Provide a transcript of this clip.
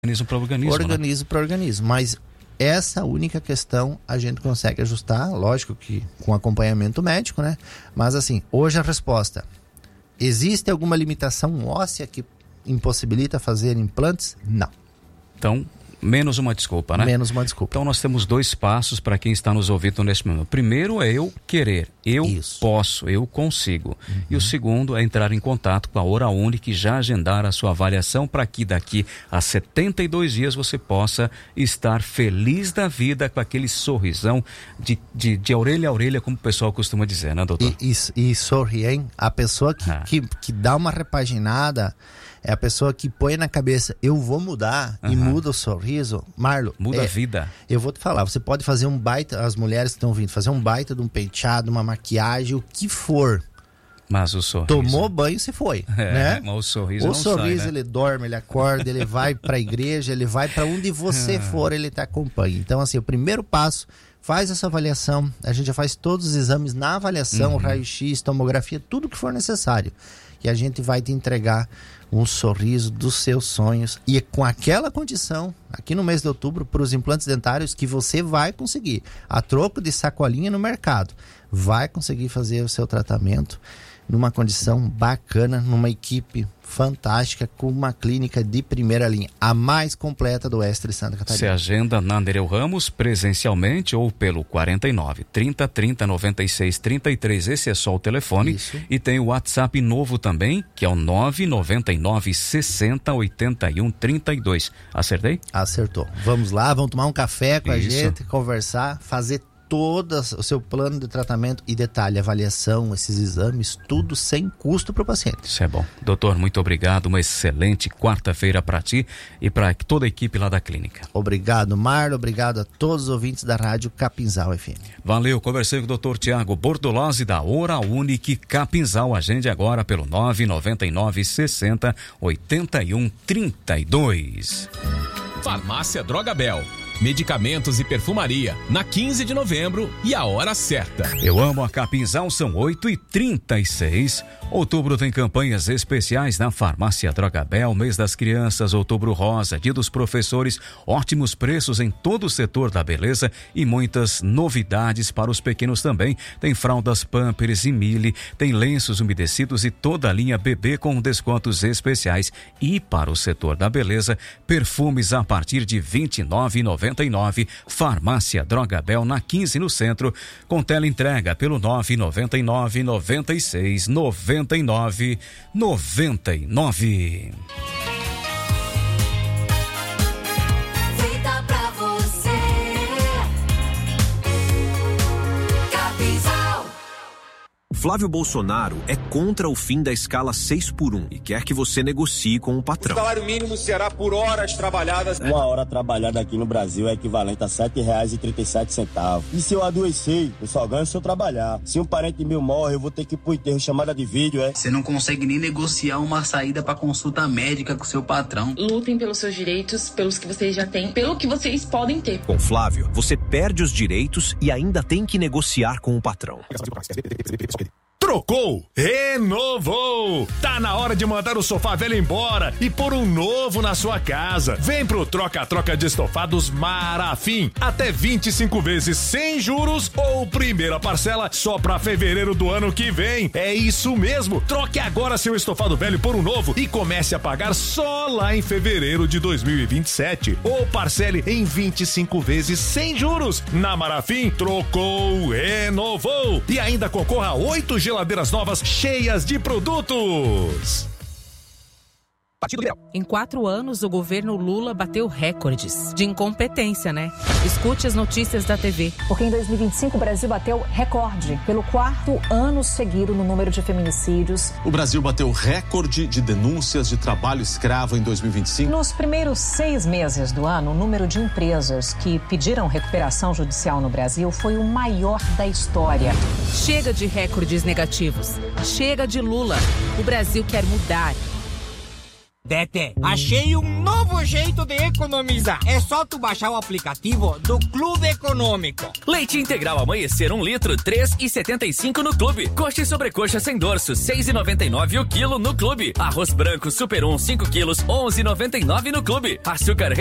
Organismo para organismo. Organismo para organismo. Mas essa única questão a gente consegue ajustar, lógico que com acompanhamento médico, né? Mas assim, hoje a resposta: existe alguma limitação óssea que impossibilita fazer implantes? Não. Então, menos uma desculpa, né? Menos uma desculpa. Então nós temos 2 passos para quem está nos ouvindo neste momento. Primeiro é eu querer, eu posso, eu consigo. E o segundo é entrar em contato com a Oraúni, que já agendar a sua avaliação para que daqui a 72 dias você possa estar feliz da vida com aquele sorrisão de orelha a orelha, como o pessoal costuma dizer, né, doutor? E sorri, hein? A pessoa que dá uma repaginada é a pessoa que põe na cabeça, eu vou mudar, e muda o sorriso. Marlon, muda a vida. Eu vou te falar, você pode fazer um baita, as mulheres que estão vindo, fazer um baita de um penteado, uma maquiagem, o que for. Mas o sorriso... Tomou banho, você foi, né? Mas o sorriso não sai, né? Ele dorme, ele acorda, ele vai para a igreja, ele vai para onde você for, ele te acompanha. Então, assim, o primeiro passo, faz essa avaliação, a gente já faz todos os exames na avaliação, raio-x, tomografia, tudo que for necessário. E a gente vai te entregar um sorriso dos seus sonhos, e com aquela condição, aqui no mês de outubro, para os implantes dentários, que você vai conseguir, a troco de sacolinha no mercado, vai conseguir fazer o seu tratamento numa condição bacana, numa equipe fantástica, com uma clínica de primeira linha, a mais completa do oeste de Santa Catarina. Você agenda na Nereu Ramos presencialmente ou pelo 49 30 30 96 33, esse é só o telefone. Isso. E tem o WhatsApp novo também, que é o 999 60 81 32. Acertei? Acertou. Vamos lá, vamos tomar um café com a gente, conversar, fazer todo o seu plano de tratamento e detalhe, avaliação, esses exames, tudo sem custo para o paciente. Isso é bom. Doutor, muito obrigado, uma excelente quarta-feira para ti e para toda a equipe lá da clínica. Obrigado, Marlon, obrigado a todos os ouvintes da Rádio Capinzal FM. Valeu, conversei com o doutor Tiago Bortolozzi da Oraúni Capinzal. Agende agora pelo 999 60 81 32. Farmácia Droga Bel. Medicamentos e perfumaria, na 15 de novembro e a hora certa. Eu amo a Capinzal, são 8h36. Outubro tem campanhas especiais na Farmácia Droga Bel, mês das crianças, outubro rosa, dia dos professores, ótimos preços em todo o setor da beleza e muitas novidades para os pequenos também. Tem fraldas Pampers e Mili, tem lenços umedecidos e toda a linha bebê com descontos especiais. E para o setor da beleza, perfumes a partir de R$ 29,99. Farmácia Droga Bel, na 15 no centro, com teleentrega pelo 999 96 99 99. Feita pra você, Capinzal. Flávio Bolsonaro é contra o fim da escala 6x1 e quer que você negocie com o patrão. O salário mínimo será por horas trabalhadas. Uma hora trabalhada aqui no Brasil é equivalente a R$ 7,37. E se eu adoecer, eu só ganho se eu trabalhar. Se um parente meu morre, eu vou ter que ir pro enterro, chamada de vídeo, Você não consegue nem negociar uma saída para consulta médica com seu patrão. Lutem pelos seus direitos, pelos que vocês já têm, pelo que vocês podem ter. Com Flávio, você perde os direitos e ainda tem que negociar com o patrão. Trocou, renovou. Tá na hora de mandar o sofá velho embora e pôr um novo na sua casa. Vem pro troca-troca de estofados Marafim. Até 25 vezes sem juros ou primeira parcela só pra fevereiro do ano que vem. É isso mesmo. Troque agora seu estofado velho por um novo e comece a pagar só lá em fevereiro de 2027. Ou parcele em 25 vezes sem juros. Na Marafim, trocou, renovou. E ainda concorra a 8 geladeiras novas cheias de produtos. Em 4 anos, o governo Lula bateu recordes de incompetência, né? Escute as notícias da TV. Porque em 2025 o Brasil bateu recorde pelo 4º ano seguido no número de feminicídios. O Brasil bateu recorde de denúncias de trabalho escravo em 2025. Nos primeiros 6 meses do ano, o número de empresas que pediram recuperação judicial no Brasil foi o maior da história. Chega de recordes negativos. Chega de Lula. O Brasil quer mudar. Tete, achei um novo jeito de economizar. É só tu baixar o aplicativo do Clube Econômico. Leite integral Amanhecer 1 litro, 3,75 no Clube. Coxa e sobrecoxa sem dorso, 6,99 o quilo no Clube. Arroz branco Super 1, 5 quilos, 11,99 no Clube. Açúcar